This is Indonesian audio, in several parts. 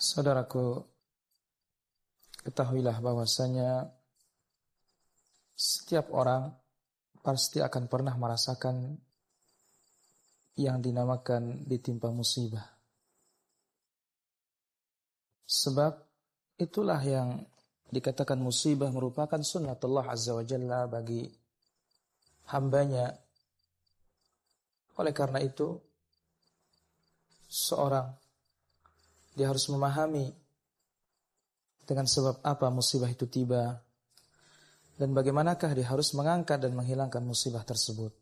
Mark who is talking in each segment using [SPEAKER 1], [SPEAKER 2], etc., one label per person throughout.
[SPEAKER 1] Saudaraku, ketahuilah bahwasanya setiap orang pasti akan pernah merasakan yang dinamakan ditimpa musibah. Sebab itulah yang dikatakan musibah merupakan sunnatullah azza wa jalla bagi hambanya. Oleh karena itu, seorang dia harus memahami dengan sebab apa musibah itu tiba dan bagaimanakah dia harus mengangkat dan menghilangkan musibah tersebut.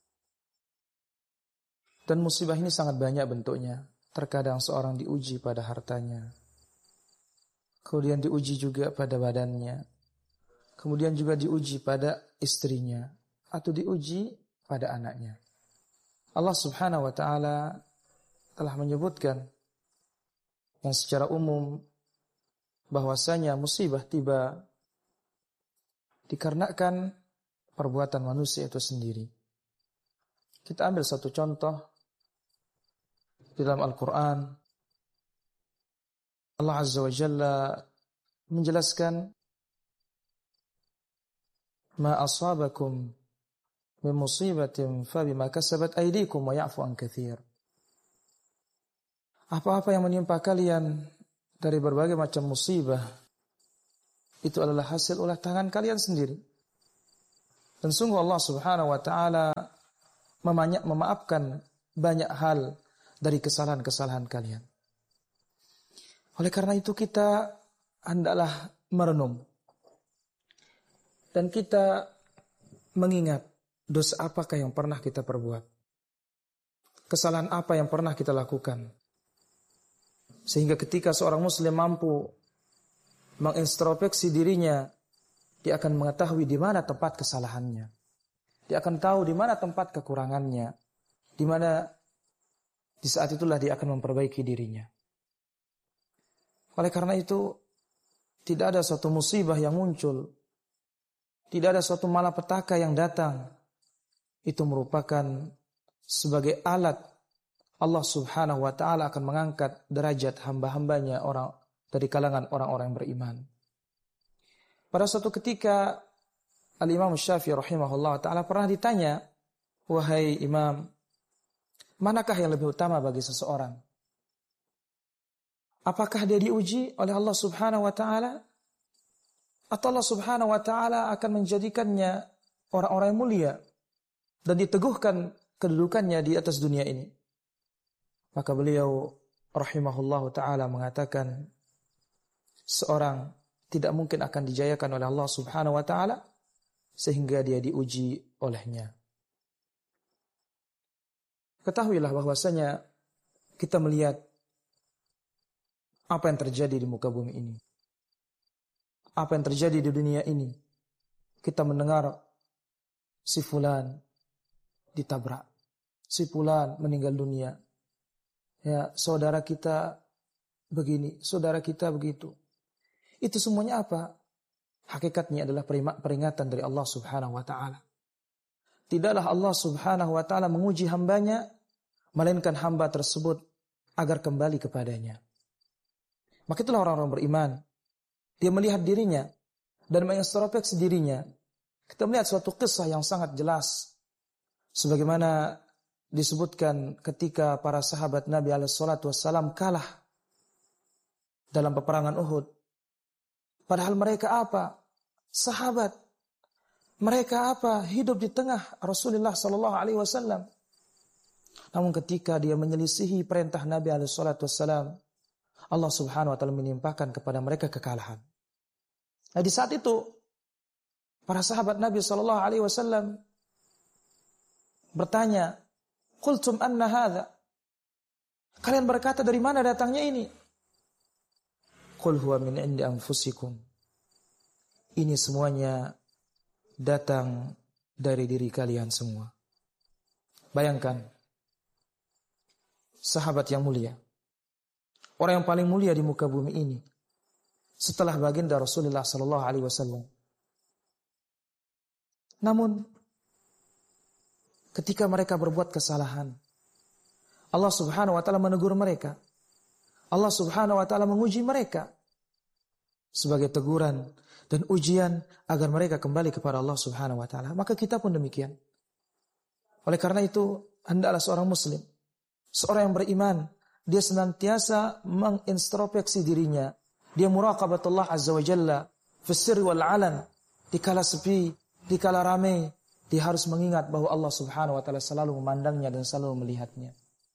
[SPEAKER 1] Dan musibah ini sangat banyak bentuknya. Terkadang seorang diuji pada hartanya, kemudian diuji juga pada badannya, kemudian juga diuji pada istrinya, atau diuji pada anaknya. Allah subhanahu wa ta'ala telah menyebutkan yang secara umum bahwasanya musibah tiba dikarenakan perbuatan manusia itu sendiri. Kita ambil satu contoh di dalam Al-Quran. Allah azza wa jalla menjelaskan ma asabakum min musibatin fabima kasabat aydikum wa ya'fu an katsir. Apa-apa yang menimpa kalian dari berbagai macam musibah itu adalah hasil ulah tangan kalian sendiri. Dan sungguh Allah subhanahu wa ta'ala memaafkan banyak hal dari kesalahan-kesalahan kalian. Oleh karena itu kita hendaklah merenung dan kita mengingat dosa apakah yang pernah kita perbuat, kesalahan apa yang pernah kita lakukan, sehingga ketika seorang muslim mampu mengintrospeksi dirinya, dia akan mengetahui di mana tempat kesalahannya, dia akan tahu di mana tempat kekurangannya, di mana di saat itulah dia akan memperbaiki dirinya. Oleh karena itu, tidak ada suatu musibah yang muncul, tidak ada suatu malapetaka yang datang, itu merupakan sebagai alat Allah subhanahu wa ta'ala akan mengangkat derajat hamba-hambanya orang dari kalangan orang-orang yang beriman. Pada suatu ketika Al-Imam Syafi'i rahimahullah ta'ala pernah ditanya, wahai imam, manakah yang lebih utama bagi seseorang? Apakah dia diuji oleh Allah subhanahu wa ta'ala? Atau Allah subhanahu wa ta'ala akan menjadikannya orang-orang yang mulia dan diteguhkan kedudukannya di atas dunia ini? Maka beliau rahimahullah ta'ala mengatakan, seorang tidak mungkin akan dijayakan oleh Allah subhanahu wa ta'ala sehingga dia diuji olehnya. Ketahuilah bahwasanya kita melihat apa yang terjadi di muka bumi ini, apa yang terjadi di dunia ini. Kita mendengar si fulan ditabrak, si fulan meninggal dunia, ya saudara kita begini, saudara kita begitu. Itu semuanya apa? Hakikatnya adalah peringatan dari Allah subhanahu wa ta'ala. Tidaklah Allah subhanahu wa ta'ala menguji hambanya, melainkan hamba tersebut agar kembali kepadanya. Maka itulah orang-orang beriman. Dia melihat dirinya dan mengintrospeksi dirinya. Kita melihat suatu kisah yang sangat jelas, sebagaimana disebutkan ketika para sahabat Nabi SAW kalah dalam peperangan Uhud. Padahal mereka apa? Sahabat. Mereka apa? Hidup di tengah Rasulullah SAW. Namun ketika dia menyelisihi perintah Nabi SAW, Allah subhanahu wa ta'ala menimpakan kepada mereka kekalahan. Nah, di saat itu para sahabat Nabi SAW bertanya, qultum anna hadha, kalian berkata dari mana datangnya ini? Qul huwa min indi anfusikum, ini semuanya datang dari diri kalian semua. Bayangkan, sahabat yang mulia, orang yang paling mulia di muka bumi ini, setelah baginda Rasulullah sallallahu alaihi wasallam. Namun ketika mereka berbuat kesalahan, Allah subhanahu wa ta'ala menegur mereka. Allah Subhanahu wa taala menguji mereka sebagai teguran dan ujian agar mereka kembali kepada Allah Subhanahu wa taala. Maka kita pun demikian. Oleh karena itu, hendaklah seorang muslim, seorang yang beriman, dia senantiasa mengintrospeksi dirinya. Dia muraqabatullah azza wa jalla fi sirri wal alan. Dikala sepi, dikala ramai, dia harus mengingat bahwa Allah Subhanahu wa taala selalu memandangnya dan selalu melihatnya.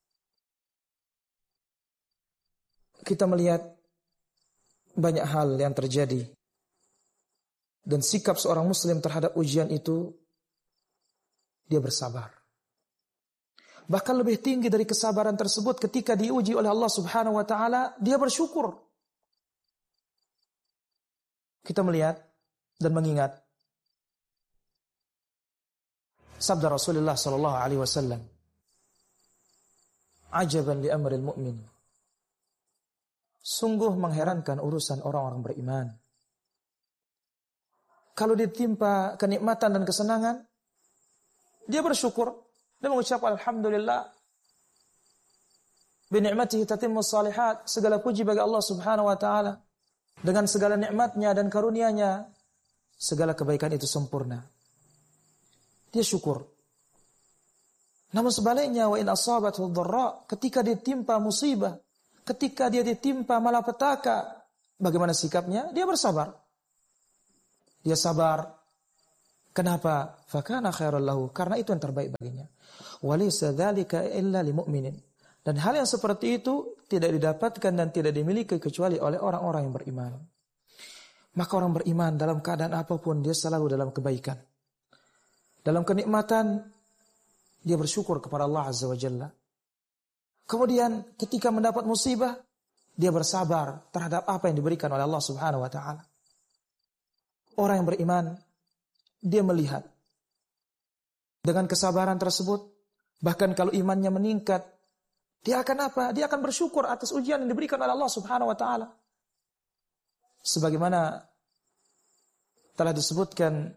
[SPEAKER 1] Kita melihat banyak hal yang terjadi. Dan sikap seorang muslim terhadap ujian itu, dia bersabar. Bahkan lebih tinggi dari kesabaran tersebut, ketika diuji oleh Allah Subhanahu wa taala, dia bersyukur. Kita melihat dan mengingat sabda Rasulullah sallallahu alaihi wasallam, "Ajaban li amril mu'min." Sungguh mengherankan urusan orang-orang beriman. Kalau ditimpa kenikmatan dan kesenangan, dia bersyukur. Dia mengucap alhamdulillah. Bi ni'matihi tatimmus shalihat. Segala puji bagi Allah Subhanahu wa taala. Dengan segala nikmatnya dan karunia-Nya, segala kebaikan itu sempurna. Dia syukur. Namun sebaliknya, wa in asabathu dharra, ketika ditimpa musibah, ketika dia ditimpa malapetaka, bagaimana sikapnya? Dia bersabar. Dia sabar. Kenapa? Fakana khairal lahu, karena itu yang terbaik baginya. Walaysa dzalika illa limu'minin. Dan hal yang seperti itu tidak didapatkan dan tidak dimiliki kecuali oleh orang-orang yang beriman. Maka orang beriman dalam keadaan apapun dia selalu dalam kebaikan. Dalam kenikmatan dia bersyukur kepada Allah Azza wa Jalla. Kemudian ketika mendapat musibah, dia bersabar terhadap apa yang diberikan oleh Allah Subhanahu wa taala. Orang yang beriman, dia melihat dengan kesabaran tersebut, bahkan kalau imannya meningkat, dia akan apa? Dia akan bersyukur atas ujian yang diberikan oleh Allah Subhanahu wa taala. Sebagaimana telah disebutkan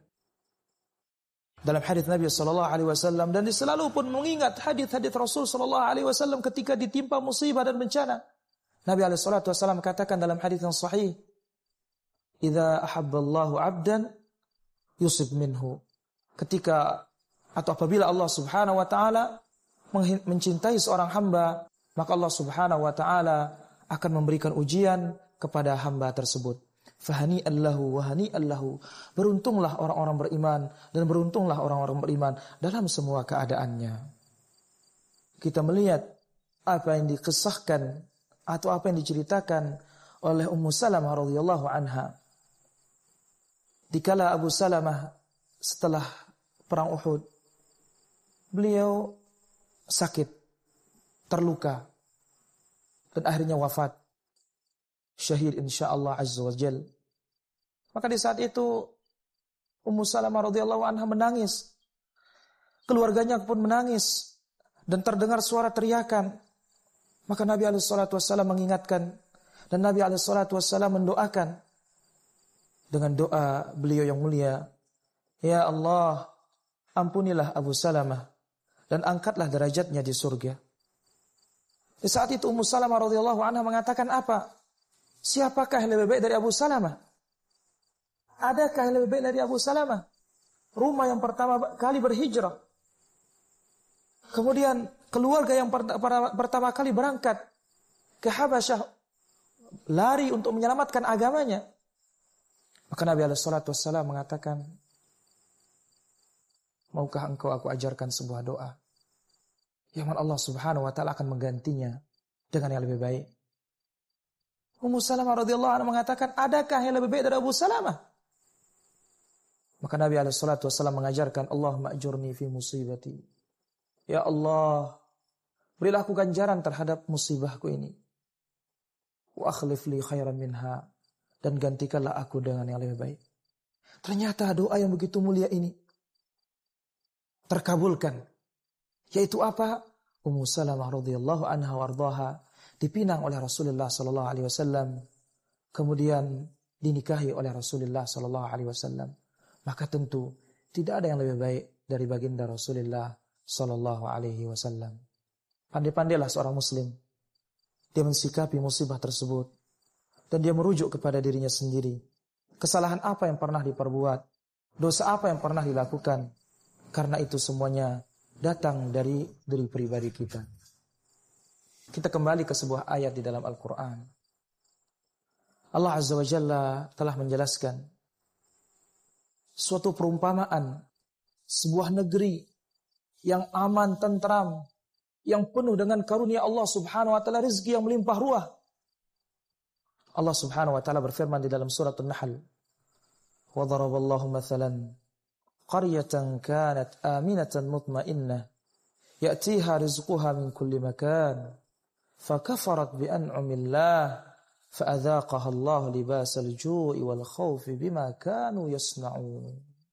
[SPEAKER 1] dalam hadis Nabi sallallahu alaihi wasallam, dan selalu pun mengingat hadis-hadis Rasul sallallahu alaihi wasallam ketika ditimpa musibah dan bencana. Nabi alaihi salatu wasallam katakan dalam hadis yang sahih, "Idza ahabballahu 'abdan yusib minhu." Ketika atau apabila Allah Subhanahu wa taala mencintai seorang hamba, maka Allah Subhanahu wa taala akan memberikan ujian kepada hamba tersebut. Fahani'an lahu wa hani'an lahu. Beruntunglah orang-orang beriman dan beruntunglah orang-orang beriman dalam semua keadaannya. Kita melihat apa yang dikisahkan atau apa yang diceritakan oleh Ummu Salamah radhiyallahu anha. Dikala Abu Salamah setelah perang Uhud, beliau sakit, terluka, dan akhirnya wafat. Syahid insyaallah azza wa jal. Maka di saat itu Ummu Salamah radhiyallahu anha menangis. Keluarganya pun menangis dan terdengar suara teriakan. Maka Nabi alaihi salatu wasallam mengingatkan dan Nabi alaihi salatu wasallam mendoakan dengan doa beliau yang mulia, "Ya Allah, ampunilah Abu Salamah dan angkatlah derajatnya di surga." Di saat itu Ummu Salamah radhiyallahu anha mengatakan apa? Siapakah yang lebih baik dari Abu Salamah? Adakah yang lebih baik dari Abu Salamah? Rumah yang pertama kali berhijrah. Kemudian keluarga yang pertama kali berangkat ke Habasyah, lari untuk menyelamatkan agamanya. Maka Nabi alaihi salatu wassalam mengatakan, "Maukah engkau aku ajarkan sebuah doa yang Allah Subhanahu wa taala akan menggantinya dengan yang lebih baik?" Ummu Salamah radhiyallahu anha mengatakan, "Adakah yang lebih baik dari Abu Salamah?" Maka Nabi alaihi salatu wasallam mengajarkan, "Allahumma ajurni fi musibati." Ya Allah, berilah aku ganjaran terhadap musibahku ini. Wa akhlif li khairan minha, dan gantikanlah aku dengan yang lebih baik. Ternyata doa yang begitu mulia ini terkabulkan. Yaitu apa? Ummu Salamah radhiyallahu anha wardaha dipinang oleh Rasulullah sallallahu alaihi wasallam, kemudian dinikahi oleh Rasulullah sallallahu alaihi wasallam. Maka tentu tidak ada yang lebih baik dari baginda Rasulullah sallallahu alaihi wasallam. Pandai-pandailah seorang muslim dia mensikapi musibah tersebut dan dia merujuk kepada dirinya sendiri. Kesalahan apa yang pernah diperbuat, dosa apa yang pernah dilakukan, karena itu semuanya datang dari diri pribadi kita. Kita kembali ke sebuah ayat di dalam Al-Quran. Allah Azza wa Jalla telah menjelaskan suatu perumpamaan sebuah negeri yang aman, tentram, yang penuh dengan karunia Allah Subhanahu wa taala, rezeki yang melimpah ruah. Allah Subhanahu wa taala berfirman di dalam surat An-Nahl, "Wa daraballahu mathalan qaryatan kanat aminatan mutmainnah ya'tiha rizquha min kulli makan fakafarat bi an'amillah fa'adzaqaha Allah libasal ju'i wal khaufi bima kanu yasna'un."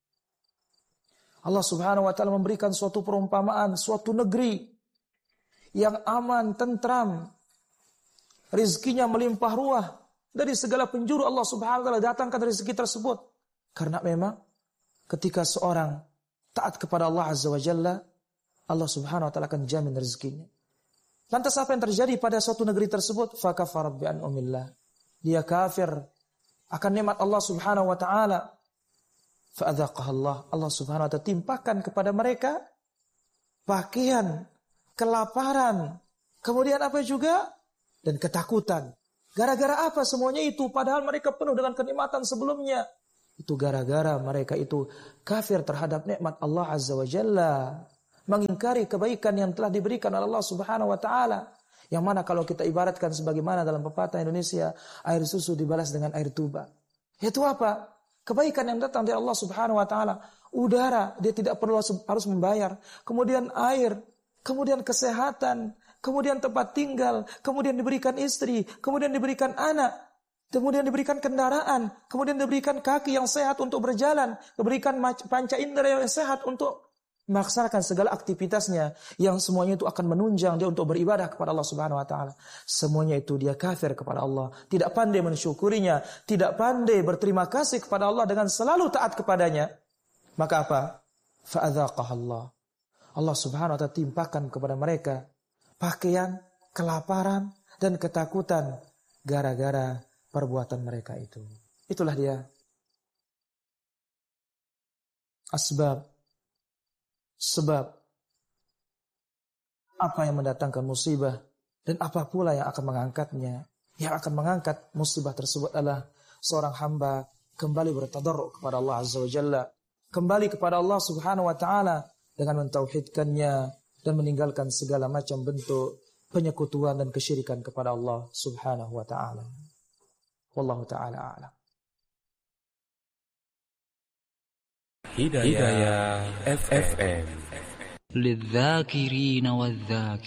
[SPEAKER 1] Allah Subhanahu wa taala memberikan suatu perumpamaan, suatu negeri yang aman, tentram, rezekinya melimpah ruah, dari segala penjuru Allah Subhanahu wa taala datangkan rezeki tersebut. Karena memang ketika seorang taat kepada Allah Azza wa Jalla, Allah Subhanahu wa taala akan jamin rezekinya. Lantas apa yang terjadi pada suatu negeri tersebut? Fakafarat bi an'amillah. Dia kafir akan nikmat Allah Subhanahu wa taala. Fa'adzaqaha Allah Subhanahu wa taala timpakan kepada mereka pakaian, kelaparan, kemudian apa juga? Dan ketakutan. Gara-gara apa semuanya itu? Padahal mereka penuh dengan kenikmatan sebelumnya. Itu gara-gara mereka itu kafir terhadap nikmat Allah Azza wa Jalla, mengingkari kebaikan yang telah diberikan oleh Allah Subhanahu wa taala. Yang mana kalau kita ibaratkan sebagaimana dalam pepatah Indonesia, air susu dibalas dengan air tuba. Itu apa? Kebaikan yang datang dari Allah Subhanahu wa taala. Udara, dia tidak perlu harus membayar. Kemudian air, kemudian kesehatan, kemudian tempat tinggal, kemudian diberikan istri, kemudian diberikan anak, kemudian diberikan kendaraan, kemudian diberikan kaki yang sehat untuk berjalan, diberikan panca indera yang sehat untuk melaksanakan segala aktivitasnya, yang semuanya itu akan menunjang dia untuk beribadah kepada Allah Subhanahu wa taala. Semuanya itu dia kafir kepada Allah, tidak pandai mensyukurinya, tidak pandai berterima kasih kepada Allah dengan selalu taat kepadanya. Maka apa? Fa'adzaqaha Allah. Allah Subhanahu wa taala timpakan kepada mereka pakaian, kelaparan, dan ketakutan gara-gara perbuatan mereka itu. Itulah dia sebab apa yang mendatangkan musibah dan apa pula yang akan mengangkatnya. Yang akan mengangkat musibah tersebut adalah seorang hamba kembali bertadarruk kepada Allah Azza wa Jalla, kembali kepada Allah Subhanahu wa taala dengan mentauhidkannya dan meninggalkan segala macam bentuk penyekutuan dan kesyirikan kepada Allah Subhanahu wa taala. Wallahu taala a'lam.
[SPEAKER 2] Hidayah FM. للذاكرين والذاكرين